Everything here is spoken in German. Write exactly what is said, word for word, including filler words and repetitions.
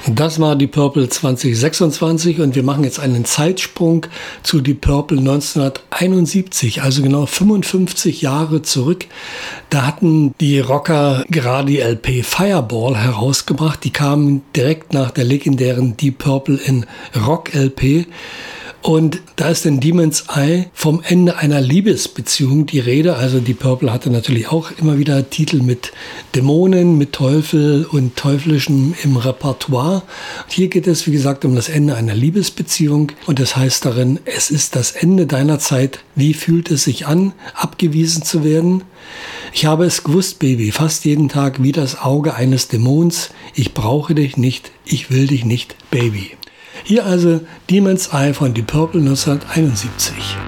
Das war Deep Purple zwanzig sechsundzwanzig und wir machen jetzt einen Zeitsprung zu Deep Purple neunzehnhunderteinundsiebzig, also genau fünfundfünfzig Jahre zurück. Da hatten die Rocker gerade die L P Fireball herausgebracht. Die kamen direkt nach der legendären Deep Purple in Rock L P. Und da ist in Demon's Eye vom Ende einer Liebesbeziehung die Rede. Also Deep Purple hatte natürlich auch immer wieder Titel mit Dämonen, mit Teufel und Teuflischem im Repertoire. Und hier geht es, wie gesagt, um das Ende einer Liebesbeziehung. Und das heißt darin, es ist das Ende deiner Zeit. Wie fühlt es sich an, abgewiesen zu werden? Ich habe es gewusst, Baby, fast jeden Tag wie das Auge eines Dämons. Ich brauche dich nicht, ich will dich nicht, Baby. Hier also Demon's Eye von Deep Purple neunzehnhunderteinundsiebzig.